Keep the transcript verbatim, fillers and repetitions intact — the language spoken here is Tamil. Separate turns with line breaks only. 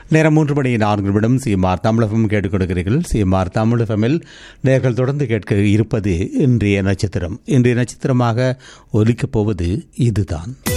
நேரம் மூன்று மணி நான்கு நிமிடம் சிஎம்ஆர் தமிழகம் கேட்டுக் கொடுக்கிறீர்கள். சிஎம்ஆர் தமிழகமில் நேர்கள் தொடர்ந்து கேட்க இருப்பது இன்றைய நட்சத்திரம். இன்றைய நட்சத்திரமாக ஒலிக்கப் போவது இதுதான்.